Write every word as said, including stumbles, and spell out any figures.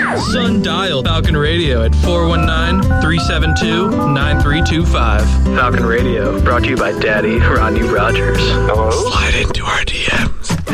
Sundial Falcon Radio at four one nine, three seven two, nine three two five. Falcon Radio, brought to you by Daddy Rodney Rogers. Hello? Slide into our D Ms.